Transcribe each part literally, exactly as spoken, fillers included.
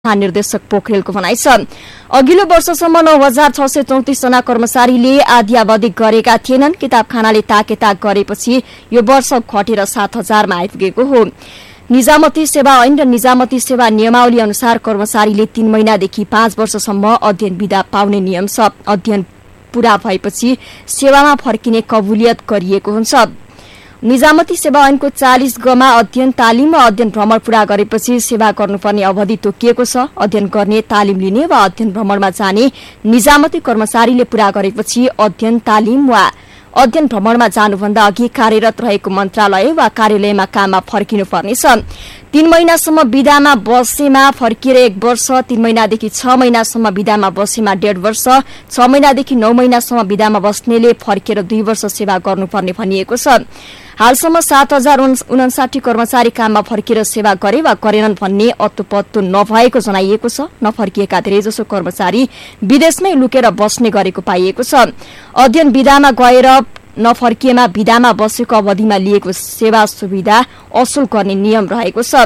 निर्देशक पोखरेलको भनाइ छ। अघिल्लो वर्षसम्म नौ हजार छ सय चौतिस जना कर्मचारीले आध्यावधि गरेका थिएनन्। किताबखानाले ताकेताक गरेपछि यो वर्ष घटेर सात हजारमा आइपुगेको हो। निजामती सेवा ऐन र निजामती सेवा नियमावली अनुसार कर्मचारीले तीन महिनादेखि पाँच वर्षसम्म अध्ययन विधा पाउने नियम छ। अध्ययन पूरा भएपछि सेवामा फर्किने कबुलियत गरिएको हुन्छ। निजामती सेवा ऐनको चालीस गमा अध्ययन तालिम वा अध्ययन भ्रमण पूरा गरेपछि सेवा गर्नुपर्ने अवधि तोकिएको छ। अध्ययन गर्ने, तालिम लिने वा अध्ययन भ्रमणमा जाने निजामती कर्मचारीले पूरा गरेपछि अध्ययन तालिम वा अध्ययन भ्रमणमा जानुभन्दा अघि कार्यरत रहेको मन्त्रालय वा कार्यालयमा काममा फर्किनु पर्नेछ। तीन महिनासम्म विधामा बसेमा फर्किएर एक वर्ष, तीन महिनादेखि छ महिनासम्म विधामा बसेमा डेढ वर्ष, छ महिनादेखि नौ महिनासम्म विधामा बस्नेले फर्किएर दुई वर्ष सेवा गर्नुपर्ने भनिएको छ। हालसम्म सात हजार उनासाठी कर्मचारी काममा फर्किएर सेवा गरे वा गरेनन् भन्ने अत्तोपत्तो नभएको जनाइएको छ। नफर्किएका धेरैजसो कर्मचारी विदेशमै लुकेर बस्ने गरेको पाइएको छ। अध्ययन विधामा गएर नफर्किएमा विधामा बसेको अवधिमा लिएको सेवा सुविधा असुल गर्ने नियम रहेको छ।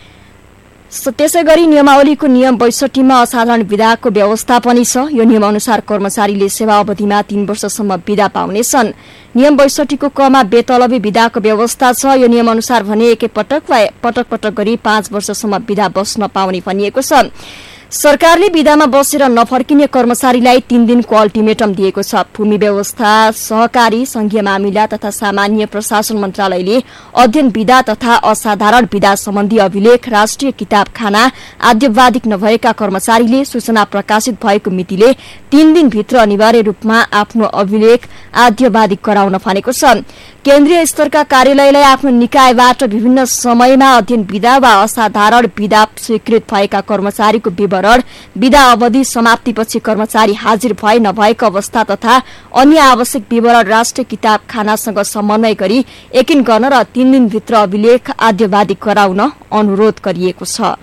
त्यसै गरी नियमावलीको नियम बैसठीमा असाधारण विधाको व्यवस्था पनि छ। यो नियम अनुसार कर्मचारीले सेवा अवधिमा तीन वर्षसम्म विधा पाउनेछन्। नियम बैसठीको कमा बेतलबी विधाको व्यवस्था छ। यो नियम अनुसार भने एकै पटक वा पटक पटक गरी पाँच वर्षसम्म विधा बस्न पाउने भनिएको छ। सरकारले विधामा बसेर नफर्किने कर्मचारीलाई तीन दिनको अल्टिमेटम दिएको छ। भूमि व्यवस्था, सहकारी, संघीय मामिला तथा सामान्य प्रशासन मन्त्रालयले अध्ययन विधा तथा असाधारण विधा सम्बन्धी अभिलेख, राष्ट्रिय किताबखाना आद्यवाधिक नभएका कर्मचारीले सूचना प्रकाशित भएको मितिले तीन दिनभित्र अनिवार्य रूपमा आफ्नो अभिलेख आद्यवाधिक गराउन भनेको छ। केन्द्रीय स्तरका कार्यालयलाई आफ्नो निकायबाट विभिन्न समयमा अध्ययन विधा वा असाधारण विधा स्वीकृत भएका कर्मचारीको विवरण, विधा अवधि समाप्तिपछि कर्मचारी हाजिर भए नभएको अवस्था तथा अन्य आवश्यक विवरण राष्ट्रिय किताबखानासँग समन्वय गरी यकिन गर्न र तीन दिनभित्र अभिलेख आद्यवाधिक गराउन अनुरोध गरिएको छ।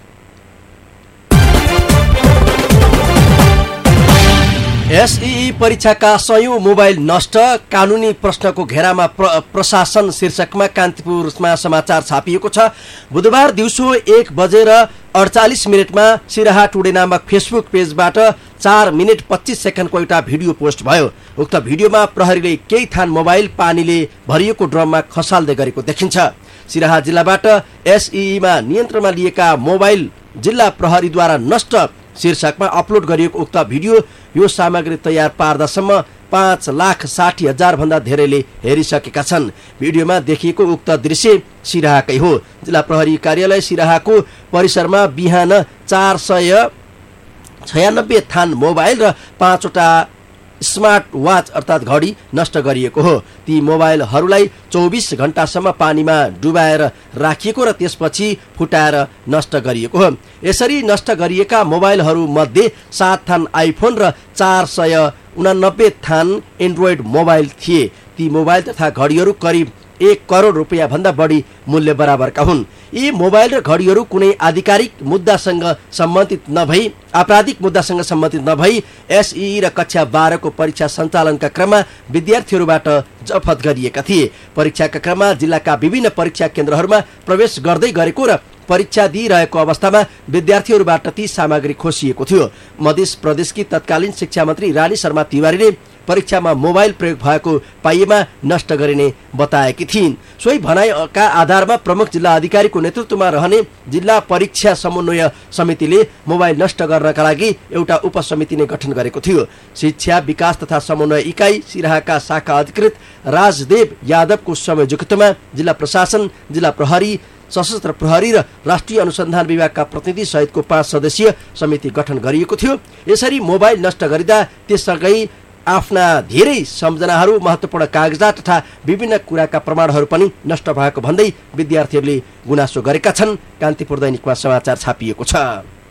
एसईई परीक्षाका सयौं मोबाइल नष्ट, कानूनी प्रश्नको घेरामा प्र, प्रशासन शीर्षकमा कान्तिपुरमा समाचार छापिएको छ। बुधबार दिउँसो एक बजेर अडचालिस मिनटमा सिराहा टुडे नामक फेसबुक पेजबाट चार मिनट पच्चीस सेकेन्डको एउटा भिडियो पोस्ट भयो। उक्त भिडियोमा प्रहरीले केही थान मोबाइल पानीले भरिएको ड्रममा खसाल्दै गरेको देखिन्छ। सिराहा जिल्लाबाट एसईईमा नियन्त्रणमा लिएका मोबाइल जिल्ला प्रहरीद्वारा नष्ट शीर्षकमा अपलोड गरिएको उक्त भिडियो यो सामग्री तयार पार्दासम्म पाँच लाख साठी हजार भन्दा धेरैले हेरिसकेका छन्। भिडियोमा देखिएको उक्त दृश्य सिराहाकै हो। जिल्ला प्रहरी कार्यालय सिराहाको परिसरमा बिहान चार सय छयानब्बे थान मोबाइल र पाँचवटा स्मार्ट वाच अर्थात् घडी नष्ट गरिएको हो। ती मोबाइलहरूलाई चौबिस घण्टासम्म पानीमा डुबाएर राखिएको र त्यसपछि फुटाएर नष्ट गरिएको हो। यसरी नष्ट गरिएका मोबाइलहरू मध्ये सात थान आइफोन र चार सय उनानब्बे थान एन्ड्रोइड मोबाइल थिए। ती मोबाइल तथा घडीहरू करिब एक करोड रुपियाँ भन्दा बढी मूल्य बराबरका हुन्। यी मोबाइल र घडीहरू कुनै आधिकारिक मुद्दासँग सम्बन्धित नभई आपराधिक मुद्दासँग सम्बन्धित नभई एसईई र कक्षा बाह्रको परीक्षा सञ्चालनका क्रममा विद्यार्थीहरूबाट जफत गरिएका थिए। परीक्षाका क्रममा जिल्लाका विभिन्न परीक्षा केन्द्रहरूमा प्रवेश गर्दै गरेको र परीक्षा दिइरहेको अवस्थामा विद्यार्थीहरूबाट ती सामग्री खोसिएको थियो। मध्य प्रदेशकी तत्कालीन शिक्षा मन्त्री रानी शर्मा तिवारीले परीक्षामा मोबाइल प्रयोग भएको पाइएमा नष्ट गरिने बताएकी थिइन्। सोही भनाइका आधारमा प्रमुख जिल्ला अधिकारीको नेतृत्वमा रहने जिल्ला परीक्षा समन्वय समितिले मोबाइल नष्ट गर्नका लागि एउटा उपसमिति नै गठन गरेको थियो। शिक्षा विकास तथा समन्वय इकाइ सिराहाका शाखा अधिकृत राजदेव यादवको संयोजकत्वमा जिल्ला प्रशासन, जिल्ला प्रहरी, सशस्त्र प्रहरी र राष्ट्रिय अनुसन्धान विभागका प्रतिनिधि सहितको पाँच सदस्यीय समिति गठन गरिएको थियो। यसरी मोबाइल नष्ट गरिँदा त्यससँगै आफ्ना धेरै सम्झनाहरू, महत्त्वपूर्ण कागजात तथा विभिन्न कुराका प्रमाणहरू पनि नष्ट भएको भन्दै विद्यार्थीहरूले गुनासो गरेका छन्। कान्तिपुर दैनिकमा समाचार छापिएको छ।